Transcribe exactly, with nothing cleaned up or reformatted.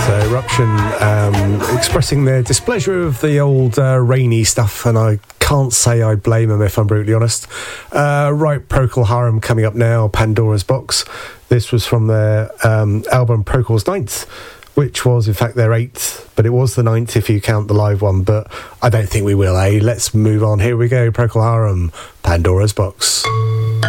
So Eruption um, expressing their displeasure of the old uh, rainy stuff, and I can't say I blame them if I'm brutally honest. Uh, right, Procol Harum coming up now, Pandora's Box. This was from their um, album Procol's Ninth, which was in fact their eighth, but it was the ninth if you count the live one, but I don't think we will, eh? Let's move on. Here we go, Procol Harum, Pandora's Box.